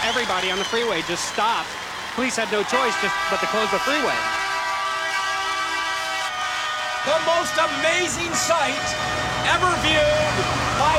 everybody on the freeway just stopped. Police had no choice but to close the freeway. The most amazing sight ever viewed by